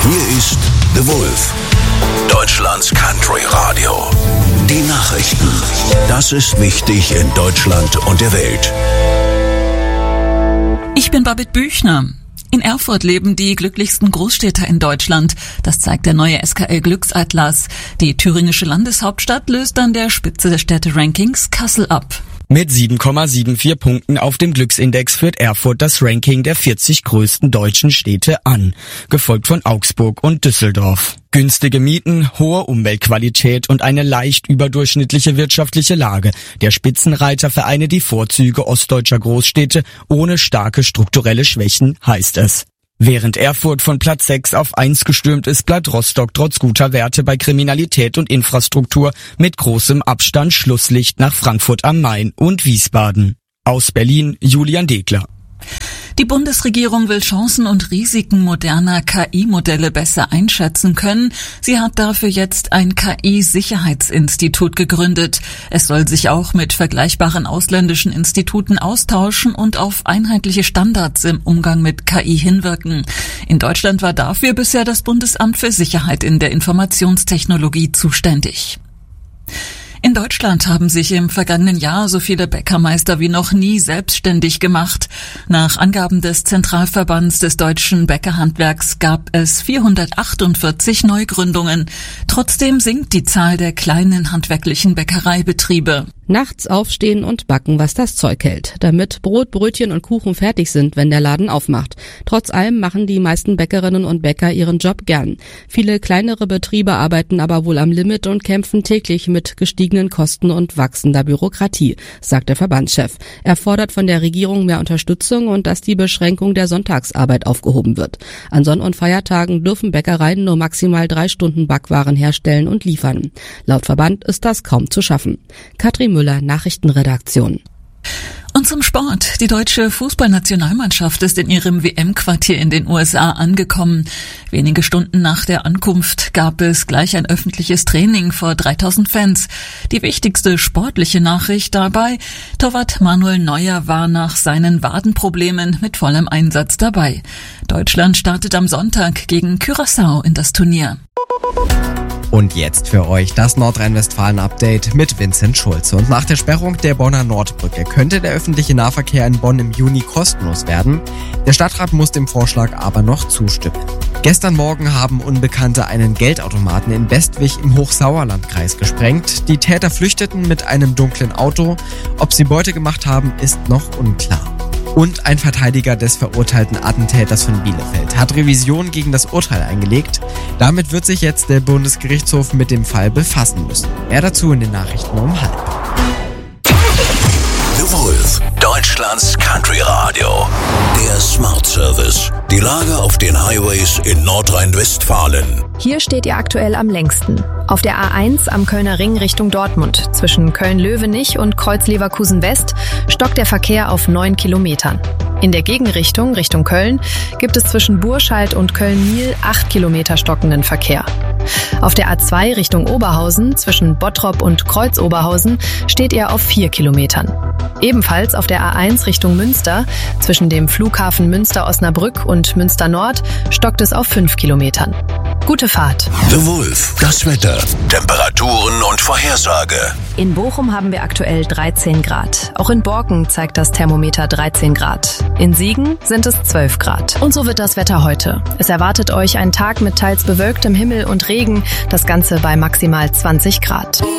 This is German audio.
Hier ist The Wolf, Deutschlands Country Radio. Die Nachrichten. Das ist wichtig in Deutschland und der Welt. Ich bin Babette Büchner. In Erfurt leben die glücklichsten Großstädter in Deutschland. Das zeigt der neue SKL Glücksatlas. Die thüringische Landeshauptstadt löst an der Spitze des Städterankings Kassel ab. Mit 7,74 Punkten auf dem Glücksindex führt Erfurt das Ranking der 40 größten deutschen Städte an, gefolgt von Augsburg und Düsseldorf. Günstige Mieten, hohe Umweltqualität und eine leicht überdurchschnittliche wirtschaftliche Lage. Der Spitzenreiter vereine die Vorzüge ostdeutscher Großstädte ohne starke strukturelle Schwächen, heißt es. Während Erfurt von Platz 6 auf 1 gestürmt ist, bleibt Rostock trotz guter Werte bei Kriminalität und Infrastruktur mit großem Abstand Schlusslicht nach Frankfurt am Main und Wiesbaden. Aus Berlin, Julian Degler. Die Bundesregierung will Chancen und Risiken moderner KI-Modelle besser einschätzen können. Sie hat dafür jetzt ein KI-Sicherheitsinstitut gegründet. Es soll sich auch mit vergleichbaren ausländischen Instituten austauschen und auf einheitliche Standards im Umgang mit KI hinwirken. In Deutschland war dafür bisher das Bundesamt für Sicherheit in der Informationstechnologie zuständig. In Deutschland haben sich im vergangenen Jahr so viele Bäckermeister wie noch nie selbstständig gemacht. Nach Angaben des Zentralverbands des deutschen Bäckerhandwerks gab es 448 Neugründungen. Trotzdem sinkt die Zahl der kleinen handwerklichen Bäckereibetriebe. Nachts aufstehen und backen, was das Zeug hält, damit Brot, Brötchen und Kuchen fertig sind, wenn der Laden aufmacht. Trotz allem machen die meisten Bäckerinnen und Bäcker ihren Job gern. Viele kleinere Betriebe arbeiten aber wohl am Limit und kämpfen täglich mit gestiegenen Kosten und wachsender Bürokratie, sagt der Verbandschef. Er fordert von der Regierung mehr Unterstützung und dass die Beschränkung der Sonntagsarbeit aufgehoben wird. An Sonn- und Feiertagen dürfen Bäckereien nur maximal 3 Stunden Backwaren herstellen und liefern. Laut Verband ist das kaum zu schaffen. Katrin Müller, Nachrichtenredaktion. Und zum Sport. Die deutsche Fußballnationalmannschaft ist in ihrem WM-Quartier in den USA angekommen. Wenige Stunden nach der Ankunft gab es gleich ein öffentliches Training vor 3000 Fans. Die wichtigste sportliche Nachricht dabei: Torwart Manuel Neuer war nach seinen Wadenproblemen mit vollem Einsatz dabei. Deutschland startet am Sonntag gegen Curaçao in das Turnier. Und jetzt für euch das Nordrhein-Westfalen-Update mit Vincent Schulze. Und nach der Sperrung der Bonner Nordbrücke könnte der öffentliche Nahverkehr in Bonn im Juni kostenlos werden. Der Stadtrat muss dem Vorschlag aber noch zustimmen. Gestern Morgen haben Unbekannte einen Geldautomaten in Bestwig im Hochsauerlandkreis gesprengt. Die Täter flüchteten mit einem dunklen Auto. Ob sie Beute gemacht haben, ist noch unklar. Und ein Verteidiger des verurteilten Attentäters von Bielefeld hat Revision gegen das Urteil eingelegt. Damit wird sich jetzt der Bundesgerichtshof mit dem Fall befassen müssen. Mehr dazu in den Nachrichten um 12:30. The Wolf, Deutschlands Country Radio. Der Smart Service. Die Lage auf den Highways in Nordrhein-Westfalen. Hier steht ihr aktuell am längsten. Auf der A1 am Kölner Ring Richtung Dortmund. Zwischen Köln-Löwenich und Kreuz-Leverkusen West stockt der Verkehr auf 9 Kilometern. In der Gegenrichtung, Richtung Köln, gibt es zwischen Burscheid und Köln-Miel 8 Kilometer stockenden Verkehr. Auf der A2 Richtung Oberhausen, zwischen Bottrop und Kreuz-Oberhausen, steht er auf 4 Kilometern. Ebenfalls auf der A1 Richtung Münster, zwischen dem Flughafen Münster-Osnabrück und Münster-Nord, stockt es auf 5 Kilometern. Gute Fahrt. The Wolf, das Wetter, Temperaturen und Vorhersage. In Bochum haben wir aktuell 13 Grad. Auch in Borken zeigt das Thermometer 13 Grad. In Siegen sind es 12 Grad. Und so wird das Wetter heute. Es erwartet euch ein Tag mit teils bewölktem Himmel und Regen, das Ganze bei maximal 20 Grad.